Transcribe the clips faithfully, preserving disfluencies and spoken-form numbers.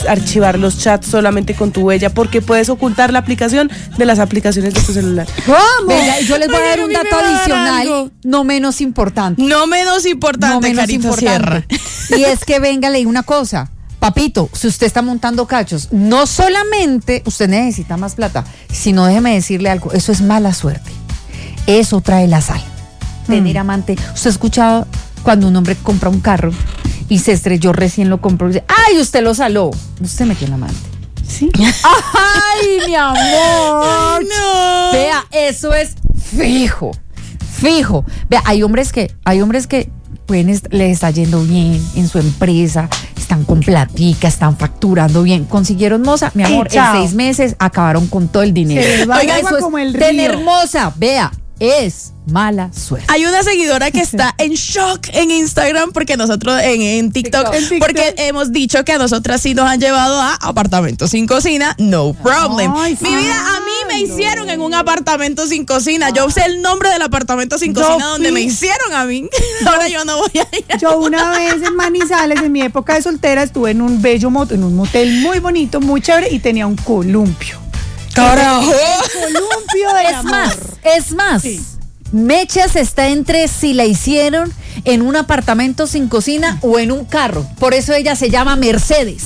archivar los chats solamente con tu huella, porque puedes ocultar la aplicación de las aplicaciones de tu celular. ¡Vamos! Venga, yo les voy a dar un dato adicional, no menos importante. No menos importante, no menos Carita importante. Sierra. Y es que, venga, leí una cosa. Papito, si usted está montando cachos, no solamente usted necesita más plata, sino déjeme decirle algo, eso es mala suerte. Eso trae la sal. Mm. Tener amante. ¿Usted ha escuchado cuando un hombre compra un carro y se estrelló, recién lo compró y dice, ¡ay, usted lo saló! Usted metió en amante. ¿Sí? ¡Ay, mi amor! No. Vea, eso es fijo, fijo. Vea, hay hombres que, hay hombres que pueden est- les está yendo bien en su empresa, están con platica, están facturando bien, consiguieron moza, mi amor, en seis meses acabaron con todo el dinero. Oiga, eso es como el río. Tener moza, vea, es mala suerte. Hay una seguidora que está en shock en Instagram porque nosotros en, en, TikTok, en TikTok porque hemos dicho que a nosotras sí nos han llevado a apartamentos sin cocina, no problem. Ay, mi vida, a mí me hicieron en un apartamento sin cocina. Yo sé el nombre del apartamento sin yo cocina donde fui, me hicieron a mí. Ahora yo no voy a ir. Yo una vez en Manizales, en mi época de soltera, estuve en un bello motel, en un motel muy bonito, muy chévere y tenía un columpio. ¡Carajo! El columpio de es amor. más, es más. Sí. Mechas está entre si la hicieron en un apartamento sin cocina o en un carro. Por eso ella se llama Mercedes.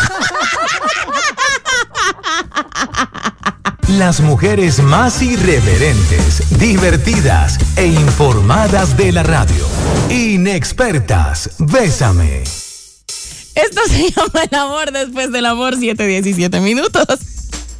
Las mujeres más irreverentes, divertidas e informadas de la radio. Inexpertas, Bésame. Esto se llama El Amor Después del Amor, siete diecisiete minutos.